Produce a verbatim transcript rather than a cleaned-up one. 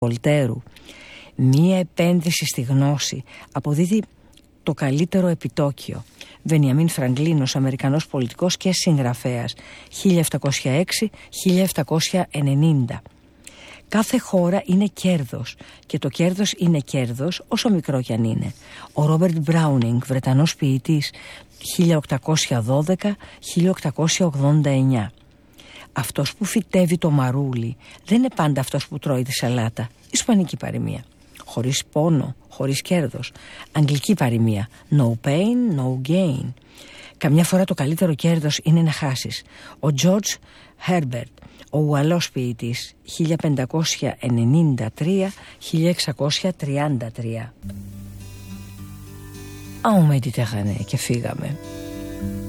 Βολτέρου. Μία επένδυση στη γνώση αποδίδει το καλύτερο επιτόκιο. Βενιαμίν Φραγκλίνος, Αμερικανός πολιτικός και συγγραφέας, χίλια επτακόσια έξι με χίλια επτακόσια ενενήντα. Κάθε χώρα είναι κέρδος και το κέρδος είναι κέρδος όσο μικρό κι αν είναι. Ο Ρόμπερτ Μπράουνινγκ, Βρετανός ποιητής, χίλια οκτακόσια δώδεκα με χίλια οκτακόσια ογδόντα εννιά. Αυτός που φυτεύει το μαρούλι δεν είναι πάντα αυτός που τρώει τη σαλάτα. Ισπανική παροιμία. Χωρίς πόνο, χωρίς κέρδος. Αγγλική παροιμία. No pain, no gain. Καμιά φορά το καλύτερο κέρδος είναι να χάσεις. Ο George Herbert, ο Ουαλός ποιητής, χίλια πεντακόσια ενενήντα τρία με χίλια εξακόσια τριάντα τρία. Α, ο Mediterranée, και φύγαμε.